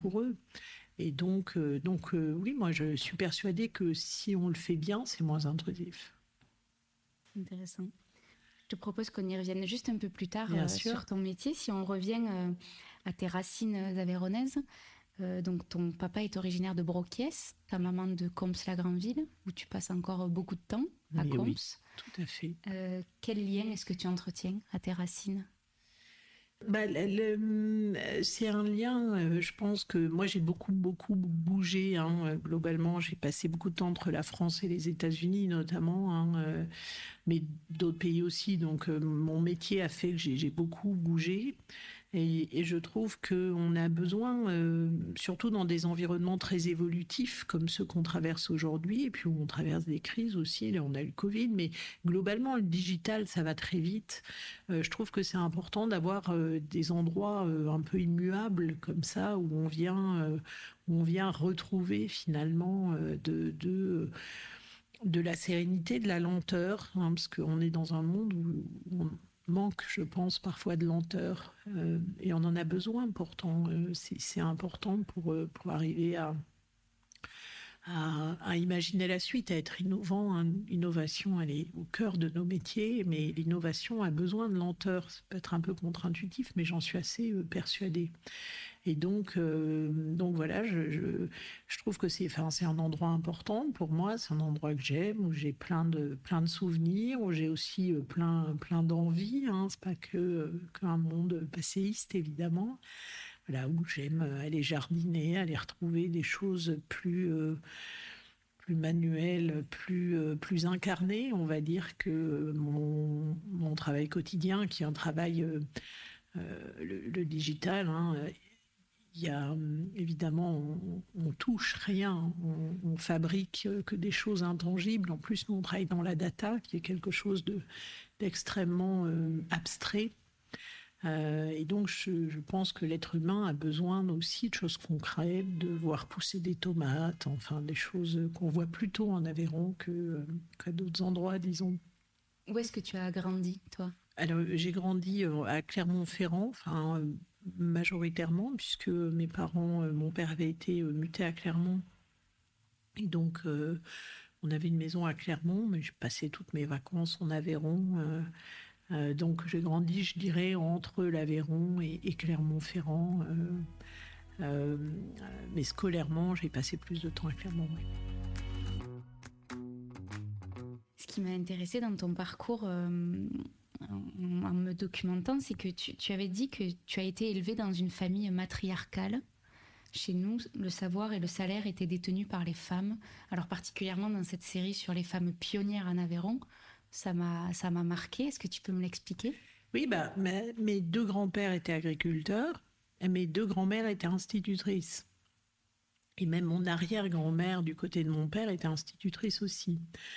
pour eux. Et oui, moi je suis persuadée que si on le fait bien, c'est moins intrusif. Intéressant. Je te propose qu'on y revienne juste un peu plus tard Bien sûr. sur ton métier. Si on revient à tes racines aveyronaises, donc ton papa est originaire de Broquiès, ta maman de Comps-la-Grandville, où tu passes encore beaucoup de temps à Mais oui, Comps. tout à fait. Quel lien est-ce que tu entretiens à tes racines? Bah, c'est un lien, je pense que moi j'ai beaucoup bougé, hein, globalement. J'ai passé beaucoup de temps entre la France et les États-Unis notamment, hein, mais d'autres pays aussi. Donc mon métier a fait que j'ai beaucoup bougé. Et je trouve qu'on a besoin, surtout dans des environnements très évolutifs comme ceux qu'on traverse aujourd'hui, et puis où on traverse des crises aussi. Là, on a eu le Covid, mais globalement, le digital, ça va très vite. Je trouve que c'est important d'avoir des endroits un peu immuables comme ça, où on vient retrouver finalement de la sérénité, de la lenteur, hein, parce qu'on est dans un monde où on manque, je pense, parfois de lenteur, et on en a besoin pourtant. C'est important pour arriver à imaginer la suite, à être innovant, hein. L'innovation, elle est au cœur de nos métiers, mais l'innovation a besoin de lenteur. Ça peut être un peu contre-intuitif, mais j'en suis assez persuadée. Et donc voilà, je trouve que c'est un endroit important pour moi. C'est un endroit que j'aime, où j'ai plein de souvenirs, où j'ai aussi plein d'envies, hein. C'est pas qu'un monde passéiste, évidemment. Voilà, où j'aime aller jardiner, aller retrouver des choses plus manuelles, plus incarnées, on va dire, que mon travail quotidien, qui est un travail, le digital, hein. Il y a évidemment, on touche rien, on fabrique que des choses intangibles. En plus, nous, on travaille dans la data, qui est quelque chose d'extrêmement abstrait. Et donc, je pense que l'être humain a besoin aussi de choses concrètes, de voir pousser des tomates, enfin des choses qu'on voit plutôt en Aveyron qu'à d'autres endroits, disons. Où est-ce que tu as grandi, toi? Alors, j'ai grandi à Clermont-Ferrand, enfin, majoritairement, puisque mes parents, mon père avait été muté à Clermont. Et donc, on avait une maison à Clermont, mais j'ai passé toutes mes vacances en Aveyron. Donc, j'ai grandi, je dirais, entre l'Aveyron et Clermont-Ferrand. Euh, mais scolairement, j'ai passé plus de temps à Clermont. Oui. Ce qui m'a intéressée dans ton parcours en me documentant, c'est que tu avais dit que tu as été élevée dans une famille matriarcale. Chez nous, le savoir et le salaire étaient détenus par les femmes. Alors particulièrement dans cette série sur les femmes pionnières en Aveyron, ça m'a marqué. Est-ce que tu peux me l'expliquer? Oui, bah, mes deux grands-pères étaient agriculteurs et mes deux grands-mères étaient institutrices. Et même mon arrière-grand-mère du côté de mon père était institutrice aussi.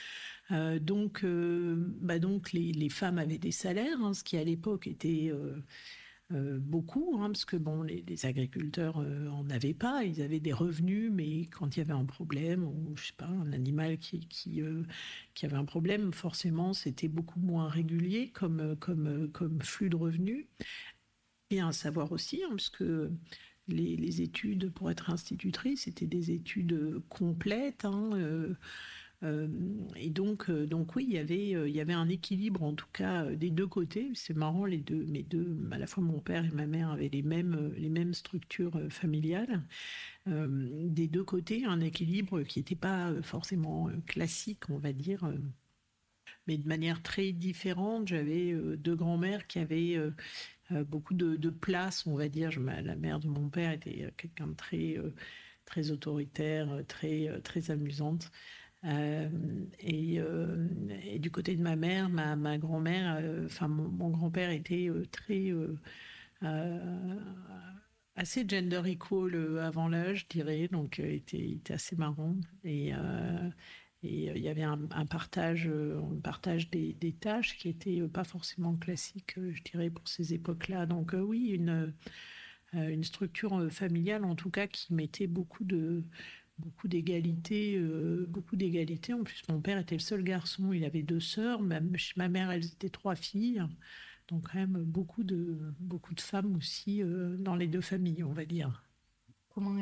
Donc les femmes avaient des salaires, hein, ce qui à l'époque était beaucoup, hein, parce que bon, les agriculteurs en avaient pas, ils avaient des revenus, mais quand il y avait un problème, ou je sais pas, un animal qui avait un problème, forcément, c'était beaucoup moins régulier comme flux de revenus. Et à savoir aussi, hein, parce que les études pour être institutrice, c'était des études complètes, hein, euh, donc oui, il y avait un équilibre en tout cas des deux côtés. C'est marrant, mes deux, à la fois mon père et ma mère avaient les mêmes structures familiales. Des deux côtés, un équilibre qui n'était pas forcément classique, on va dire, mais de manière très différente. J'avais deux grands-mères qui avaient beaucoup de place, on va dire. La mère de mon père était quelqu'un de très autoritaire, très amusante. Euh, et du côté de ma mère, ma grand-mère, enfin mon grand-père était euh, assez gender equal avant l'âge, je dirais, donc était assez marrant. Et il y avait un partage des tâches qui était pas forcément classique, je dirais, pour ces époques-là. Donc oui, une structure familiale en tout cas qui mettait beaucoup d'égalité, beaucoup d'égalité. En plus, mon père était le seul garçon, il avait deux sœurs, même chez ma mère, elles étaient trois filles. Donc quand même beaucoup de femmes aussi dans les deux familles, on va dire. Comment